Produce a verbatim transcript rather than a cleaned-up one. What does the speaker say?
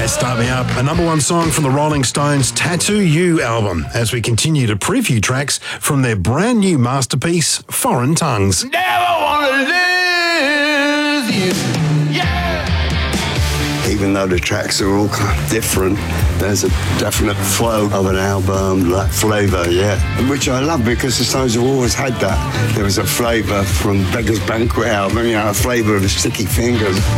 Start Me Up, a number one song from the Rolling Stones' Tattoo You album, as we continue to preview tracks from their brand new masterpiece, Foreign Tongues. Never wanna lose you, yeah. Even though the tracks are all kind of different, there's a definite flow of an album, that flavour, yeah. Which I love because the Stones have always had that. There was a flavour from Beggar's Banquet album, you know, a flavour of Sticky Fingers.